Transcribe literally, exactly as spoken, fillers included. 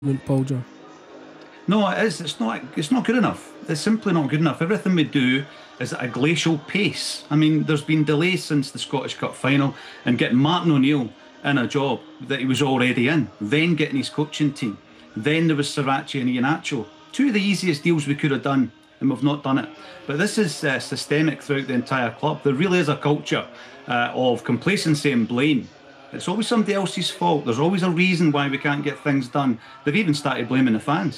Paul John. No, it is. It's not. It's not good enough. It's simply not good enough. Everything we do is at a glacial pace. I mean, there's been delays since the Scottish Cup final and getting Martin O'Neill in a job that he was already in, then getting his coaching team. Then there was Srirachi and Iheanacho. Two of the easiest deals we could have done, and we've not done it. But this is uh, systemic throughout the entire club. There really is a culture uh, of complacency and blame. It's always somebody else's fault. There's always a reason why we can't get things done. They've even started blaming the fans.